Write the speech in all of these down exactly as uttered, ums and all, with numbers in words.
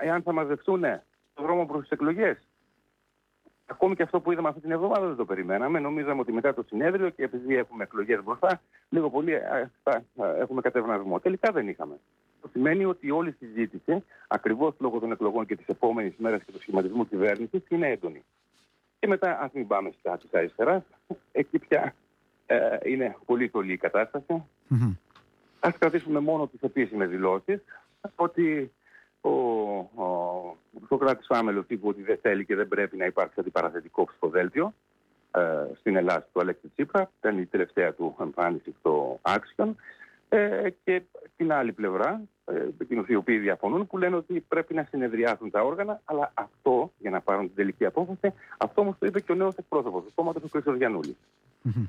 εάν θα μαζευτούν στον δρόμο προς τις εκλογές. Ακόμη και αυτό που είδαμε αυτή την εβδομάδα δεν το περιμέναμε. Νομίζαμε ότι μετά το συνέδριο και επειδή έχουμε εκλογές μπροστά, λίγο πολύ θα έχουμε κατευνασμό. Τελικά δεν είχαμε. Αυτό σημαίνει ότι όλη η συζήτηση, ακριβώς λόγω των εκλογών και της επόμενης μέρας και του σχηματισμού κυβέρνησης, είναι έντονη. Και μετά, ας μην πάμε στα της αριστεράς, εκεί πια ε, είναι πολύ θολή η κατάσταση. Mm-hmm. Ας κρατήσουμε μόνο τις επίσημες δηλώσεις, ότι ο, ο, ο Σοκράτης Φάμελος είπε ότι δεν θέλει και δεν πρέπει να υπάρξει αντιπαραθετικό ψηφοδέλτιο ε, στην Ελλάδα του Αλέξη Τσίπρα. Ήταν η τελευταία του εμφάνιση στο Άξιον. Ε, και την άλλη πλευρά, ε, εκείνους οι οποίοι διαφωνούν, που λένε ότι πρέπει να συνεδριάσουν τα όργανα, αλλά αυτό, για να πάρουν την τελική απόφαση, αυτό όμως το είπε και ο νέος εκπρόσωπος του κόμματος, ο Χρήστος Γιαννούλης. Mm-hmm.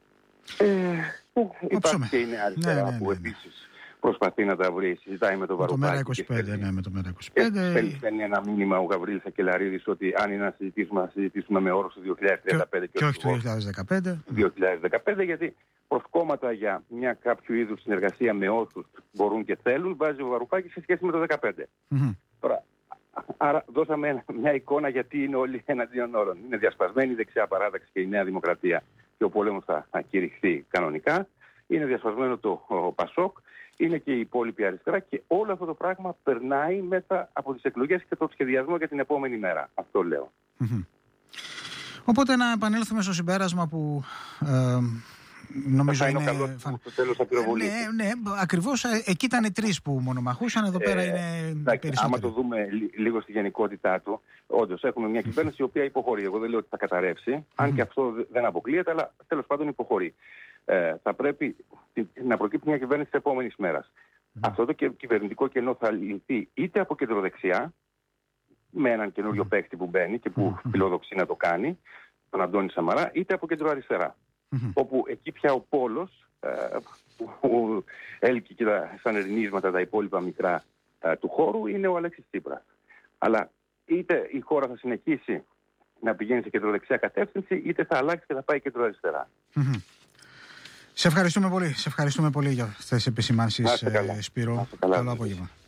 Ε, υπάρχει και η νέα αριστερά, ναι, ναι, ναι, που ναι. επίσης προσπαθεί να τα βρει, συζητάει με τον Βαρουφάκη. Το Μέρα είκοσι πέντε, ναι, με το Μέρα είκοσι πέντε. Στέλνει ένα μήνυμα ο Γαβρίλης Σακελαρίδης ότι αν είναι να συζητήσουμε, να συζητήσουμε με όρους του δύο χιλιάδες τριάντα πέντε και, και όχι το δύο χιλιάδες δεκαπέντε. δύο χιλιάδες δεκαπέντε, γιατί προσκόμματα για μια κάποιο είδους συνεργασία με όσους μπορούν και θέλουν βάζει ο Βαρουφάκης σε σχέση με το δύο χιλιάδες δεκαπέντε. Mm-hmm. Τώρα, άρα δώσαμε μια εικόνα γιατί είναι όλοι εναντίον όλων. Είναι διασπασμένη η δεξιά παράταξη και η Νέα Δημοκρατία και ο πόλεμος θα κηρυχθεί κανονικά. Είναι διασπασμένο το ο Πασόκ, είναι και η υπόλοιπη αριστερά και όλο αυτό το πράγμα περνάει μέσα από τις εκλογές και τον σχεδιασμό για την επόμενη μέρα. Αυτό λέω. Mm-hmm. Οπότε να επανέλθουμε στο συμπέρασμα που ε, νομίζω θα είναι... είναι ο καλός φαν... στο τέλος θα πυροβολήσει. Ναι, ναι, ακριβώς. Εκεί ήταν οι τρεις που μονομαχούσαν, εδώ πέρα ε, είναι εντάξει, περισσότεροι. άμα το δούμε λίγο στη γενικότητά του, όντως έχουμε μια κυβέρνηση η οποία υποχωρεί. Εγώ δεν λέω ότι θα καταρρεύσει, mm-hmm. αν και αυτό δεν αποκλείεται, αλλά τέλος πάντων υποχωρεί. Ε, θα πρέπει να προκύψει μια κυβέρνηση της επόμενης μέρας. Mm. Αυτό το κυβερνητικό κενό θα λυθεί είτε από κεντροδεξιά, με έναν καινούριο mm. παίκτη που μπαίνει και που mm. φιλοδοξεί να το κάνει, τον Αντώνη Σαμαρά, είτε από κεντροαριστερά. Mm. Όπου εκεί πια ο πόλος, ε, που έλκει και τα, σαν ερνίσματα τα υπόλοιπα μικρά ε, του χώρου, είναι ο Αλέξης Τσίπρας. Αλλά είτε η χώρα θα συνεχίσει να πηγαίνει σε κεντροδεξιά κατεύθυνση, είτε θα αλλάξει και θα πάει κεντροαριστερά. Mm-hmm. Σε ευχαριστούμε πολύ. Σε ευχαριστούμε πολύ για αυτές τις επισημάνσεις, Σπύρο. Καλό απόγευμα.